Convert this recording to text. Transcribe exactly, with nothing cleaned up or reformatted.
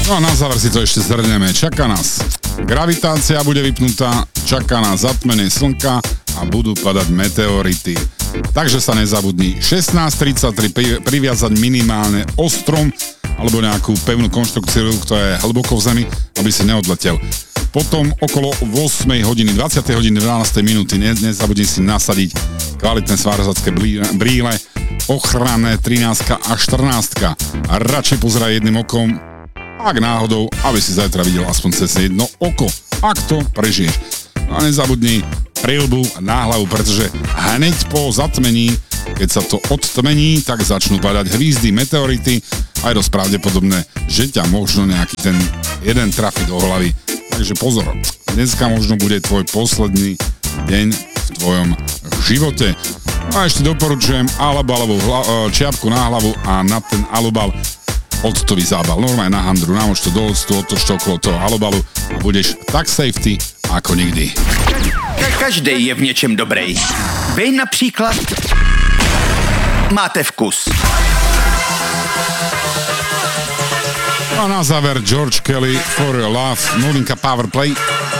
No a na záver si to ešte zhrneme. Čaká nás gravitácia, bude vypnutá, čaká nás zatmenie slnka a budú padať meteority. Takže sa nezabudni, šestnásť tridsaťtri priviazať minimálne ostrom alebo nejakú pevnú konštrukciu, ktorá je hlboko v zemi, aby si neodletel. Potom okolo ôsmej hodiny, dvadsiatej hodiny dvanástej minúty ne, nezabudni si nasadiť kvalitné svárzacké brýle, ochranné trinástka a štrnástka. A radšej pozeraj jedným okom, ak náhodou, aby si zajtra videl aspoň cez jedno oko, ak to prežiješ. No a nezabudni prilbu na hlavu, pretože hneď po zatmení, keď sa to odtmení, tak začnú padať hvízdy, meteority a je dosť pravdepodobné, že ťa možno nejaký ten jeden trafi do hlavy. Takže pozor, dneska možno bude tvoj posledný deň v tvojom živote. No a ešte doporučujem alubálovú hla- čiapku na hlavu a na ten alubal octový zábal. Normálne na handru, namož to do octu, otoč to okolo toho alubalu a budeš tak safety ako nikdy. Každý je v něčem dobrý. Vy například máte vkus. A na záver George Kelly, For Your Love, novinka Powerplay.